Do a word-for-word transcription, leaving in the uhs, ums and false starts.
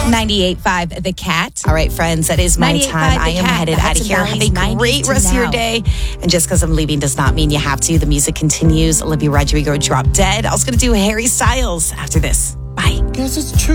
ninety-eight point five The Cat. All right, friends, that is my time. I am Cat. headed The out of Hudson here. Valley's Have a great nineties rest of your now. day. And just because I'm leaving does not mean you have to. The music continues. Olivia Rodrigo, Drop Dead. I was going to do Harry Styles after this. Bye. Guess it's true.